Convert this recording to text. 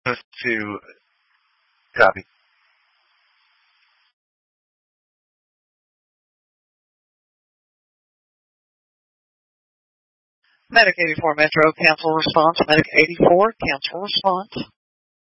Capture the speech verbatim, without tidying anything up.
to copy. Medic eighty-four Metro, cancel response. Medic eighty-four, cancel response.